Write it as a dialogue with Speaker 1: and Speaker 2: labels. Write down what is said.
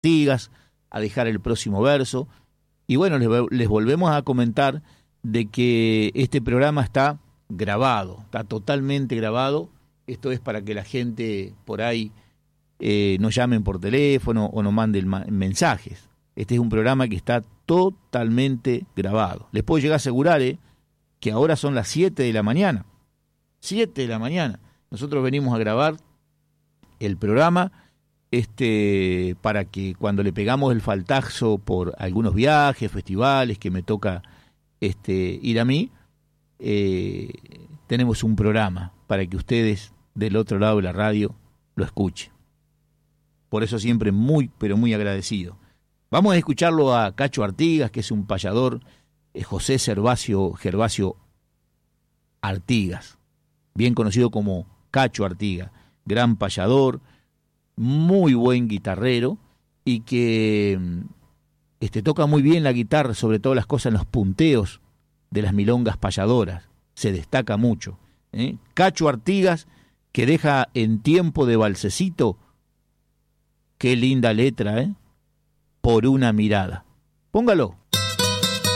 Speaker 1: Artigas, a dejar el próximo verso. Y bueno, les volvemos a comentar de que este programa está grabado, está totalmente grabado. Esto es para que la gente por ahí nos llamen por teléfono o nos manden mensajes. Este es un programa que está totalmente grabado. Les puedo llegar a asegurar que ahora son las 7 de la mañana. 7 de la mañana. Nosotros venimos a grabar el programa para que cuando le pegamos el faltazo por algunos viajes, festivales que me toca ir a mí, tenemos un programa para que ustedes del otro lado de la radio lo escuchen. Por eso siempre muy, pero muy agradecido. Vamos a escucharlo a Cacho Artigas, que es un payador, José Gervasio Artigas, bien conocido como Cacho Artigas, gran payador, muy buen guitarrero y que toca muy bien la guitarra, sobre todas las cosas en los punteos de las milongas payadoras, se destaca mucho. Cacho Artigas, que deja En tiempo de valsecito, qué linda letra, Por una mirada. Póngalo.